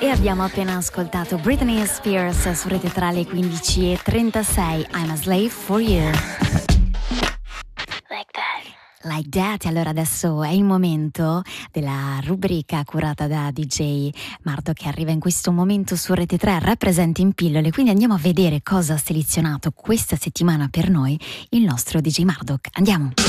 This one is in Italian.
E abbiamo appena ascoltato Britney Spears su Rete 3 alle 15:36. I'm a slave for you. Like that. Allora adesso è il momento della rubrica curata da DJ Mardo, che arriva in questo momento su Rete 3, rappresenta in pillole. Quindi andiamo a vedere cosa ha selezionato questa settimana per noi il nostro DJ Marduk. Andiamo.